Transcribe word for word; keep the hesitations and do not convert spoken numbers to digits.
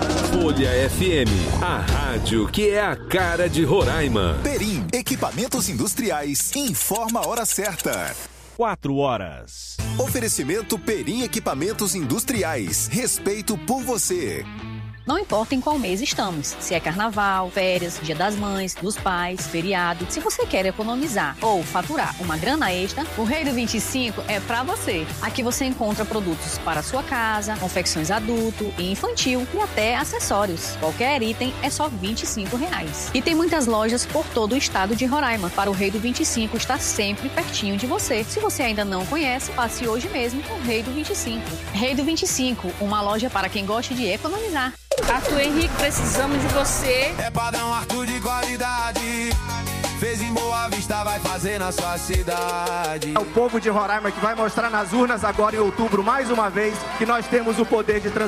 Folha F M, a rádio que é a cara de Roraima. Perim, equipamentos industriais, informa a hora certa. Quatro horas. Oferecimento Perim Equipamentos Industriais. Respeito por você. Não importa em qual mês estamos, se é carnaval, férias, dia das mães, dos pais, feriado. Se você quer economizar ou faturar uma grana extra, o Rei do vinte e cinco é pra você. Aqui você encontra produtos para sua casa, confecções adulto e infantil e até acessórios. Qualquer item é só vinte e cinco reais. E tem muitas lojas por todo o estado de Roraima. Para o Rei do vinte e cinco estar sempre pertinho de você. Se você ainda não conhece, passe hoje mesmo no Rei do vinte e cinco. Rei do vinte e cinco, uma loja para quem gosta de economizar. Arthur Henrique, precisamos de você. É padrão Arthur de qualidade. Fez em Boa Vista, vai fazer na sua cidade. É o povo de Roraima que vai mostrar nas urnas agora em outubro, mais uma vez, que nós temos o poder de transformar.